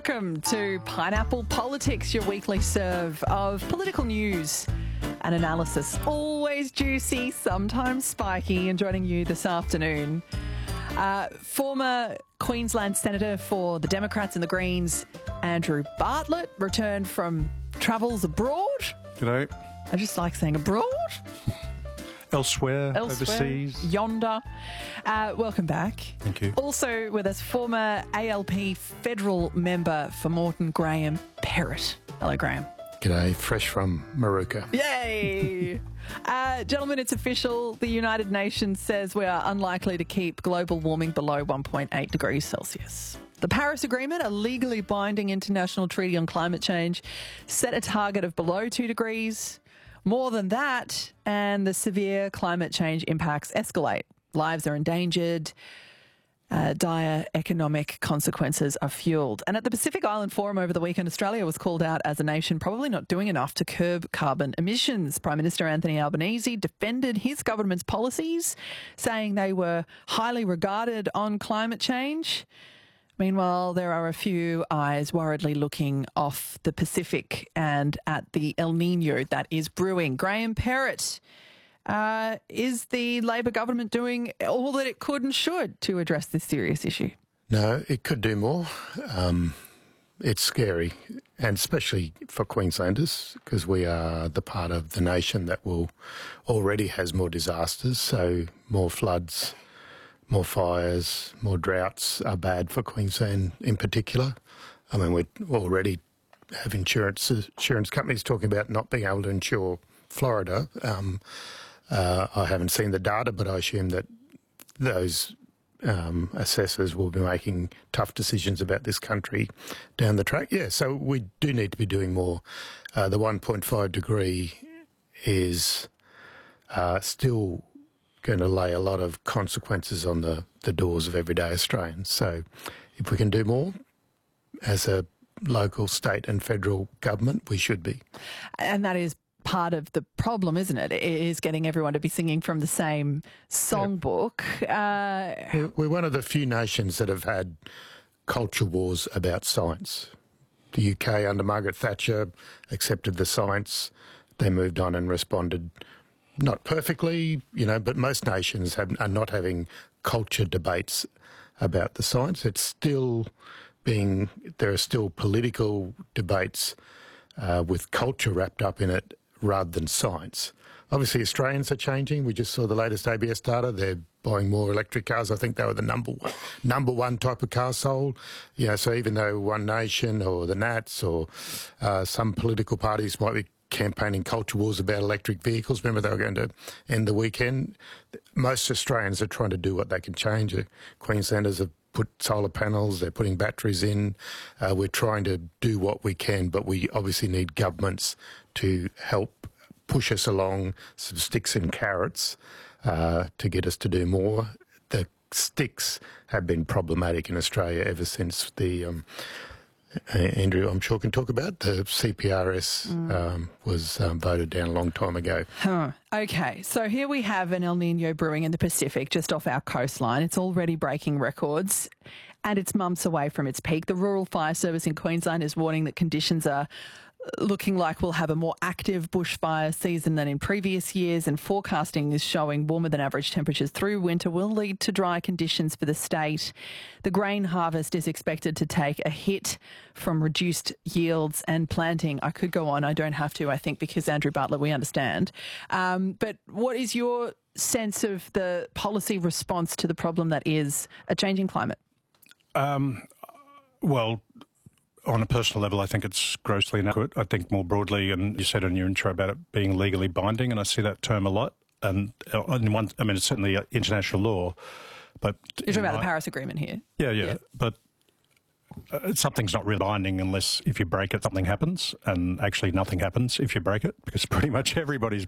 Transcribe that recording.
Welcome to Pineapple Politics, your weekly serve of political news and analysis. Always juicy, sometimes spiky, and joining you this afternoon, former Queensland Senator for the Democrats and the Greens, Andrew Bartlett, returned from travels abroad. G'day. I just like saying abroad. Elsewhere, overseas. Yonder. Welcome back. Thank you. Also with us, former ALP federal member for Moreton, Graham Perrett. Hello, Graham. G'day, fresh from Maruka. Yay! Gentlemen, it's official. The United Nations says we are unlikely to keep global warming below 1.8 degrees Celsius. The Paris Agreement, a legally binding international treaty on climate change, set a target of below 2 degrees. More than that, and the severe climate change impacts escalate. Lives are endangered. Dire economic consequences are fuelled. And at the Pacific Island Forum over the weekend, Australia was called out as a nation probably not doing enough to curb carbon emissions. Prime Minister Anthony Albanese defended his government's policies, saying they were highly regarded on climate change. Meanwhile, there are a few eyes worriedly looking off the Pacific and at the El Nino that is brewing. Graham Perrett, is the Labor government doing all that it could and should to address this serious issue? No, it could do more. It's scary, and especially for Queenslanders, because we are the part of the nation that will already has more disasters, so more floods, more fires, more droughts are bad for Queensland in particular. I mean, we already have insurance companies talking about not being able to insure Florida. I haven't seen the data, but I assume that those assessors will be making tough decisions about this country down the track. Yeah, so we do need to be doing more. The 1.5 degree is still going to lay a lot of consequences on the doors of everyday Australians. So if we can do more as a local, state and federal government, we should be. And that is part of the problem, isn't it? It is getting everyone to be singing from the same songbook. We're one of the few nations that have had culture wars about science. The UK under Margaret Thatcher accepted the science. They moved on and responded not perfectly, but most nations are not having culture debates about the science. It's still there are still political debates with culture wrapped up in it rather than science. Obviously, Australians are changing. We just saw the latest ABS data. They're buying more electric cars. I think they were the number one type of car sold. So even though One Nation or the Nats or some political parties might be campaigning culture wars about electric vehicles. Remember, they were going to end the weekend. Most Australians are trying to do what they can change. Queenslanders have put solar panels, they're putting batteries in. We're trying to do what we can, but we obviously need governments to help push us along, some sticks and carrots to get us to do more. The sticks have been problematic in Australia ever since the Andrew, I'm sure, can talk about the CPRS was voted down a long time ago. Okay, so here we have an El Nino brewing in the Pacific just off our coastline. It's already breaking records and it's months away from its peak. The Rural Fire Service in Queensland is warning that conditions are looking like we'll have a more active bushfire season than in previous years, and forecasting is showing warmer than average temperatures through winter will lead to dry conditions for the state. The grain harvest is expected to take a hit from reduced yields and planting. I could go on, I don't have to, I think, because Andrew Bartlett, we understand. But what is your sense of the policy response to the problem that is a changing climate? Well, on a personal level, I think it's grossly inadequate. I think more broadly, and you said in your intro about it being legally binding, and I see that term a lot. And it's certainly international law, but you're talking about the Paris Agreement here. Yeah. But something's not really binding unless if you break it, something happens, and actually nothing happens if you break it, because pretty much everybody's